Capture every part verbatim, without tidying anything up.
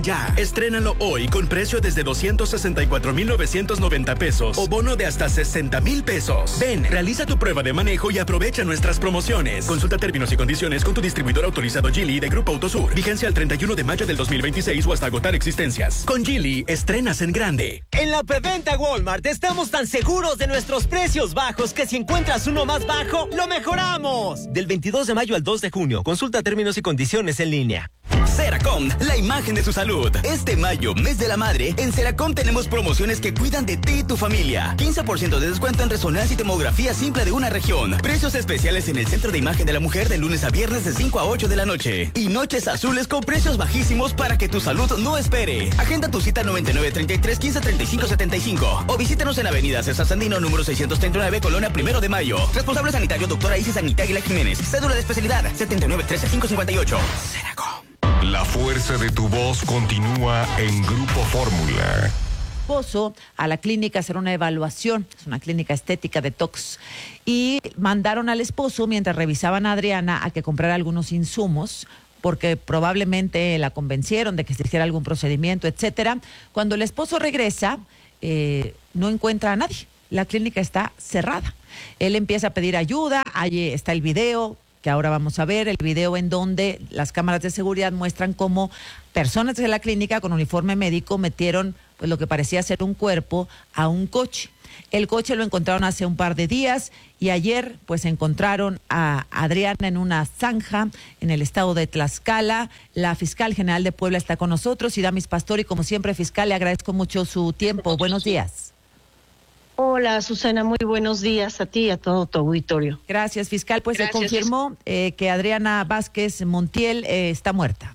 Ya, estrénalo hoy con precio desde doscientos sesenta y cuatro mil novecientos noventa pesos o bono de hasta sesenta mil pesos. Ven, realiza tu prueba de manejo y aprovecha nuestras promociones. Consulta términos y condiciones con tu distribuidor autorizado Geely de Grupo Autosur. Vigencia al treinta y uno de mayo del dos mil veintiséis o hasta agotar existencias. Con Geely, estrenas en grande. En la preventa Walmart estamos tan seguros de nuestros precios bajos que si encuentras uno más bajo, lo mejoramos. Del veintidós de mayo al dos de junio. Consulta términos y condiciones en línea. Ceracom, la imagen de su salud. Este mayo, mes de la madre, en Ceracom tenemos promociones que cuidan de ti y tu familia. quince por ciento de descuento en resonancia y tomografía simple de una región. Precios especiales en el Centro de Imagen de la Mujer de lunes a viernes de cinco a ocho de la noche. Y noches azules con precios bajísimos para que tu salud no espere. Agenda tu cita noventa y nueve, treinta y tres, quince, treinta y cinco, setenta y cinco. O visítanos en Avenida César Sandino, número seiscientos treinta y nueve, Colonia Primero de Mayo. Responsable sanitario, doctora Isis Anita Aguilar Jiménez. Cédula de especialidad, setenta y nueve, trece, cinco cincuenta y ocho. Ceracom. La fuerza de tu voz continúa en Grupo Fórmula. Esposo a la clínica a hacer una evaluación, es una clínica estética detox, y mandaron al esposo mientras revisaban a Adriana a que comprara algunos insumos porque probablemente la convencieron de que se hiciera algún procedimiento, etcétera. Cuando el esposo regresa, eh, no encuentra a nadie. La clínica está cerrada. Él empieza a pedir ayuda, ahí está el video que ahora vamos a ver, el video en donde las cámaras de seguridad muestran cómo personas de la clínica con uniforme médico metieron pues lo que parecía ser un cuerpo a un coche. El coche lo encontraron hace un par de días y ayer pues encontraron a Adriana en una zanja en el estado de Tlaxcala. La fiscal general de Puebla está con nosotros, Idamis Pastori, como siempre, fiscal, le agradezco mucho su tiempo. Buenos días. Hola, Susana, muy buenos días a ti y a todo tu auditorio. Gracias, fiscal. Pues Gracias. se confirmó eh, que Adriana Vázquez Montiel eh, está muerta.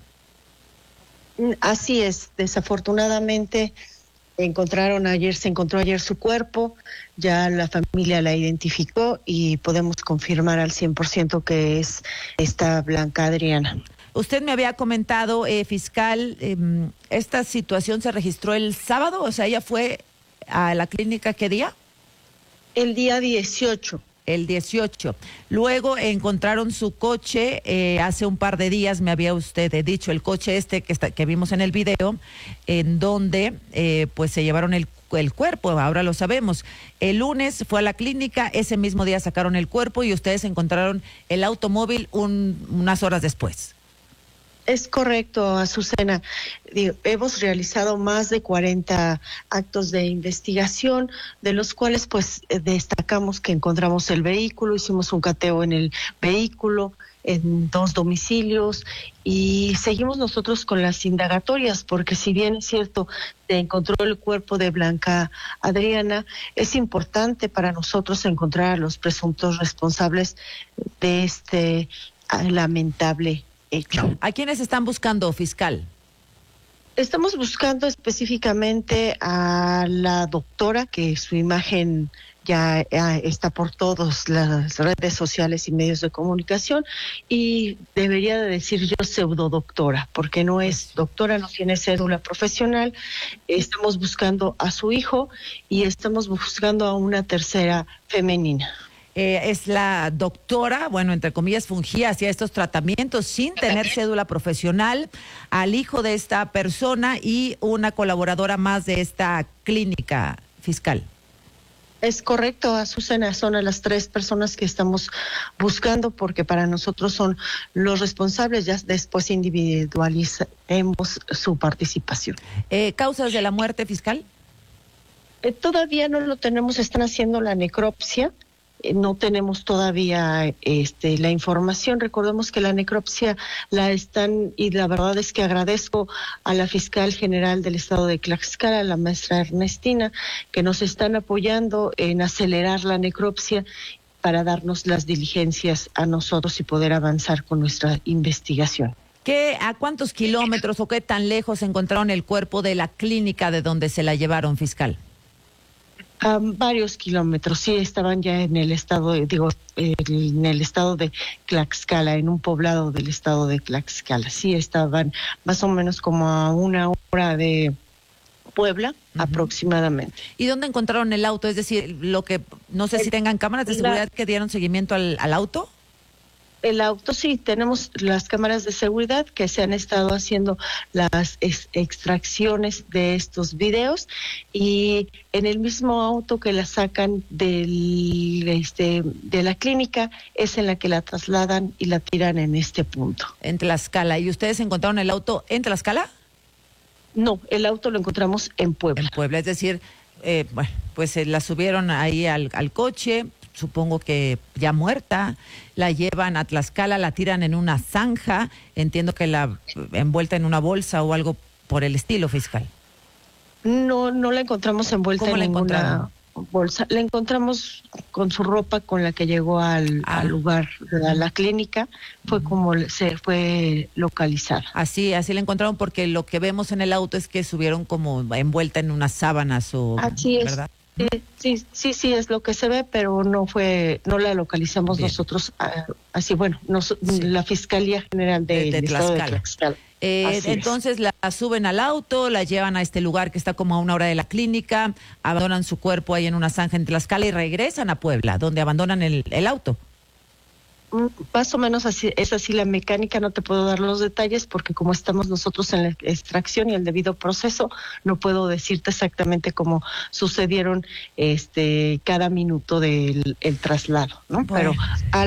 Así es, desafortunadamente encontraron ayer, se encontró ayer su cuerpo, ya la familia la identificó y podemos confirmar al cien por ciento que es esta Blanca Adriana. Usted me había comentado, eh, fiscal, eh, esta situación se registró el sábado, o sea, ella fue a la clínica, ¿qué día? El día dieciocho. El dieciocho. Luego encontraron su coche, eh, hace un par de días me había usted dicho, el coche este que, está, que vimos en el video, en donde eh, pues se llevaron el, el cuerpo, ahora lo sabemos. El lunes fue a la clínica, ese mismo día sacaron el cuerpo y ustedes encontraron el automóvil un, unas horas después. Es correcto, Azucena. Digo, hemos realizado más de cuarenta actos de investigación, de los cuales pues destacamos que encontramos el vehículo, hicimos un cateo en el vehículo, en dos domicilios, y seguimos nosotros con las indagatorias, porque si bien es cierto, se encontró el cuerpo de Blanca Adriana, es importante para nosotros encontrar a los presuntos responsables de este lamentable hecho. ¿A quiénes están buscando, fiscal? Estamos buscando específicamente a la doctora, que su imagen ya, ya está por todas las redes sociales y medios de comunicación, y debería de decir yo pseudodoctora, porque no es doctora, no tiene cédula profesional. Estamos buscando a su hijo y estamos buscando a una tercera femenina. Eh, es la doctora, bueno, entre comillas, fungía, hacía estos tratamientos sin tener cédula profesional, al hijo de esta persona y una colaboradora más de esta clínica, fiscal. Es correcto, Azucena, son a las tres personas que estamos buscando, porque para nosotros son los responsables, ya después individualicemos su participación. Eh, ¿Causas de la muerte, fiscal? Eh, todavía no lo tenemos, están haciendo la necropsia. No tenemos todavía este, la información. Recordemos que la necropsia la están, y la verdad es que agradezco a la fiscal general del estado de Tlaxcala, la maestra Ernestina, que nos están apoyando en acelerar la necropsia para darnos las diligencias a nosotros y poder avanzar con nuestra investigación. ¿Qué, a cuántos kilómetros o qué tan lejos encontraron el cuerpo de la clínica de donde se la llevaron, fiscal? Um, varios kilómetros, sí, estaban ya en el estado, de, digo, eh, en el estado de Tlaxcala, en un poblado del estado de Tlaxcala. Sí, estaban más o menos como a una hora de Puebla, uh-huh, aproximadamente. ¿Y dónde encontraron el auto? Es decir, lo que no sé si tengan cámaras de seguridad que dieron seguimiento al, al auto. El auto, sí, tenemos las cámaras de seguridad que se han estado haciendo las ex- extracciones de estos videos, y en el mismo auto que la sacan del, este, de la clínica es en la que la trasladan y la tiran en este punto. En Tlaxcala. ¿Y ustedes encontraron el auto en Tlaxcala? No, el auto lo encontramos en Puebla. En Puebla, es decir, eh, bueno, pues eh, la subieron ahí al, al coche, supongo que ya muerta, la llevan a Tlaxcala, la tiran en una zanja, entiendo que la envuelta en una bolsa o algo por el estilo, fiscal. No, no la encontramos envuelta ¿Cómo en la ninguna encontraron? bolsa. La encontramos con su ropa con la que llegó al, Ah. al lugar de la, la clínica. Fue como le- se fue localizada. Así, así la encontraron, porque lo que vemos en el auto es que subieron como envuelta en unas sábanas o, Así es. ¿verdad? Sí, sí, sí, sí, es lo que se ve, pero no fue, no la localizamos Bien. nosotros. ah, así, bueno, nos- Sí. la Fiscalía General De- del de Estado Tlaxcala. de Tlaxcala. Eh, Así es. entonces la suben al auto, la llevan a este lugar que está como a una hora de la clínica, abandonan su cuerpo ahí en una zanja en Tlaxcala y regresan a Puebla, donde abandonan el, el auto. Mm, Más o menos así es así la mecánica. No te puedo dar los detalles porque como estamos nosotros en la extracción y el debido proceso, no puedo decirte exactamente cómo sucedieron este cada minuto del el traslado, ¿no? Bueno. Pero al